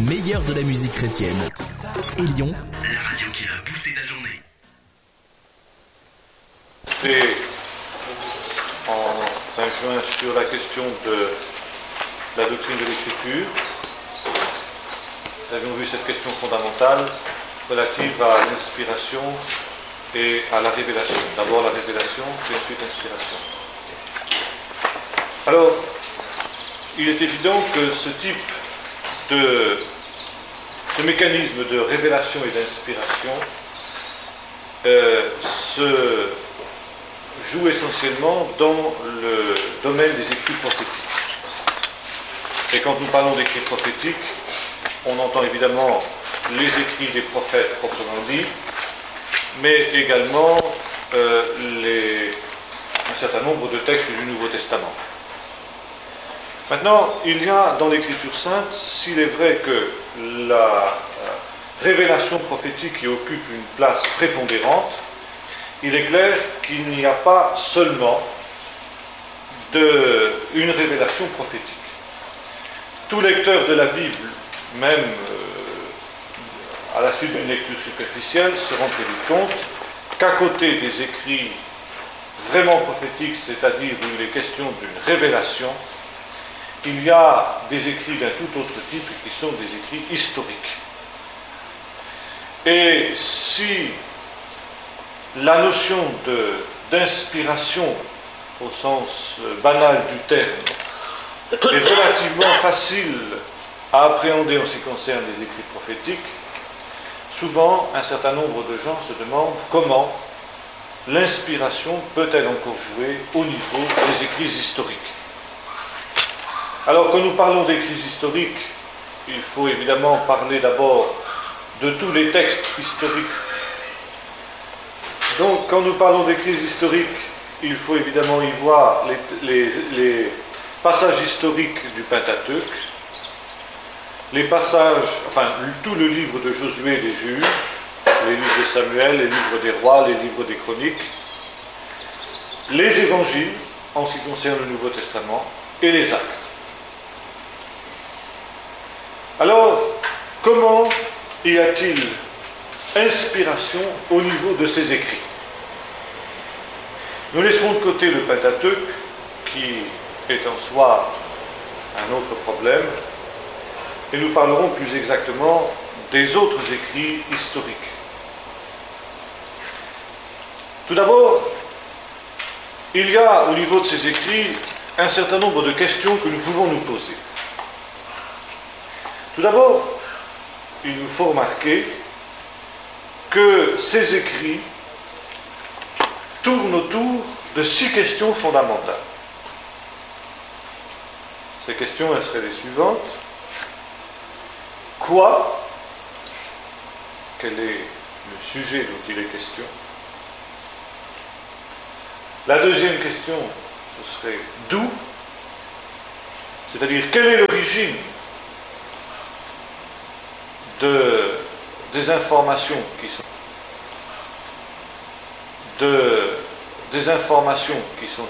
meilleur de la musique chrétienne. Élion, la radio qui va booster ta journée. Et en fin juin sur la question de la doctrine de l'écriture, nous avions vu cette question fondamentale relative à l'inspiration et à la révélation. D'abord la révélation, puis ensuite l'inspiration. Alors, il est évident que ce mécanisme de révélation et d'inspiration se joue essentiellement dans le domaine des écrits prophétiques. Et quand nous parlons d'écrits prophétiques, on entend évidemment les écrits des prophètes proprement dit, mais également un certain nombre de textes du Nouveau Testament. Maintenant, il y a dans l'Écriture sainte, s'il est vrai que la révélation prophétique y occupe une place prépondérante, il est clair qu'il n'y a pas seulement une révélation prophétique. Tout lecteur de la Bible, même à la suite d'une lecture superficielle, se rend très vite compte qu'à côté des écrits vraiment prophétiques, c'est-à-dire où il est question d'une révélation, il y a des écrits d'un tout autre type qui sont des écrits historiques. Et si la notion d'inspiration, au sens banal du terme, est relativement facile à appréhender en ce qui concerne les écrits prophétiques, souvent un certain nombre de gens se demandent comment l'inspiration peut-elle encore jouer au niveau des écrits historiques. Alors, quand nous parlons d'écrits historiques, il faut évidemment parler d'abord de tous les textes historiques. Donc, quand nous parlons d'écrits historiques, il faut évidemment y voir les passages historiques du Pentateuque, les passages, tout le livre de Josué et des Juges, les livres de Samuel, les livres des rois, les livres des chroniques, les évangiles, en ce qui concerne le Nouveau Testament, et les actes. Alors, comment y a-t-il inspiration au niveau de ces écrits? Nous laisserons de côté le Pentateuque, qui est en soi un autre problème, et nous parlerons plus exactement des autres écrits historiques. Tout d'abord, il y a au niveau de ces écrits un certain nombre de questions que nous pouvons nous poser. Tout d'abord, il nous faut remarquer que ces écrits tournent autour de 6 questions fondamentales. Ces questions, elles seraient les suivantes. Quoi? Quel est le sujet dont il est question? La deuxième question, ce serait d'où? C'est-à-dire, quelle est l'origine des informations qui sont